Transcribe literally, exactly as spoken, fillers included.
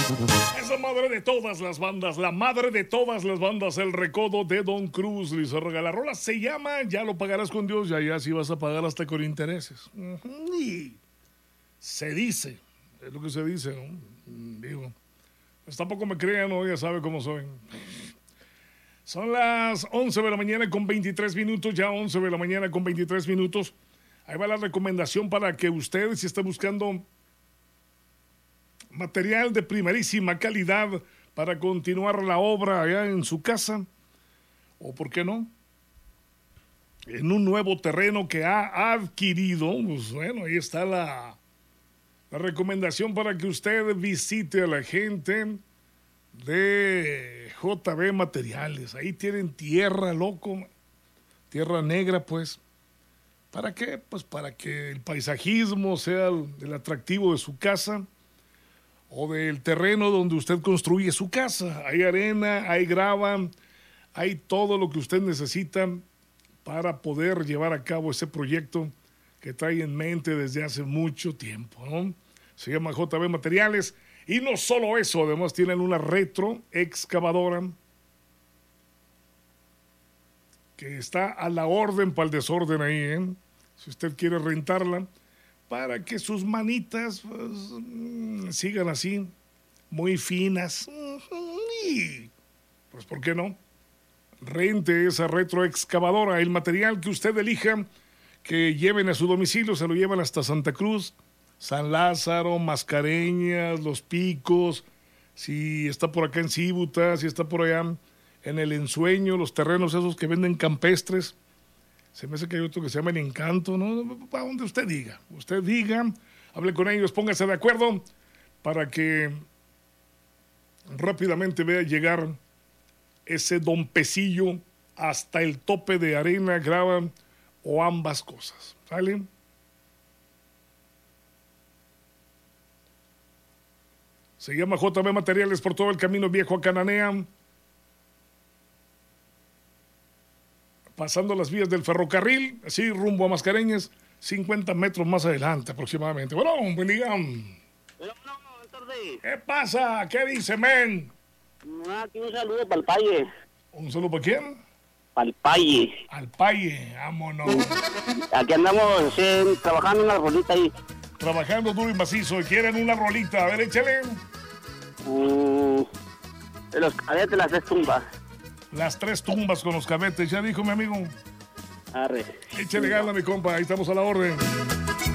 Esa madre de todas las bandas, la madre de todas las bandas, el recodo de Don Cruz. Luis Orrega, la rola se llama Ya lo pagarás con Dios, ya ya si vas a pagar hasta con intereses. Uh-huh. Y se dice, es lo que se dice, ¿no? Digo, pues tampoco me crean, ¿no? Ya sabe cómo soy. Son las once de la mañana con veintitrés minutos, ya once de la mañana con veintitrés minutos. Ahí va la recomendación para que usted, si está buscando material de primerísima calidad para continuar la obra allá en su casa, o por qué no, en un nuevo terreno que ha adquirido, pues bueno, ahí está la, la recomendación para que usted visite a la gente de J B Materiales. Ahí tienen tierra, loco, tierra negra, pues. ¿Para qué? Pues para que el paisajismo sea el, el atractivo de su casa o del terreno donde usted construye su casa. Hay arena, hay grava, hay todo lo que usted necesita para poder llevar a cabo ese proyecto que trae en mente desde hace mucho tiempo, ¿no? Se llama J B Materiales. Y no solo eso, además tienen una retro excavadora que está a la orden para el desorden ahí, ¿eh? Si usted quiere rentarla, para que sus manitas pues, sigan así, muy finas. Y, pues, ¿por qué no? Rente esa retroexcavadora. El material que usted elija, que lleven a su domicilio, se lo llevan hasta Santa Cruz, San Lázaro, Mascareñas, Los Picos, si está por acá en Cíbuta, si está por allá en El Ensueño, los terrenos esos que venden campestres. Se me hace que hay otro que se llama El Encanto, ¿no? Para donde usted diga. Usted diga, hable con ellos, póngase de acuerdo para que rápidamente vea llegar ese dompecillo hasta el tope de arena, grava o ambas cosas. ¿Sale? Se llama J B Materiales por todo el camino viejo a Cananea, pasando las vías del ferrocarril, así rumbo a Mascareñas, cincuenta metros más adelante aproximadamente. Bueno, buen día. Bueno, no, buenas tardes. ¿Qué pasa? ¿Qué dice, men? Aquí un saludo para el Paye. ¿Un saludo para quién? Para el Paye. Al Paye, vámonos. Aquí andamos eh, trabajando en una rolita ahí. Trabajando duro y macizo. ¿Quieren una rolita? A ver, échale. Uh, de los cadetes, las tres tumbas. Las tres tumbas con los cabetes, ya dijo mi amigo. Arre. Échale gana, mi compa, ahí estamos a la orden.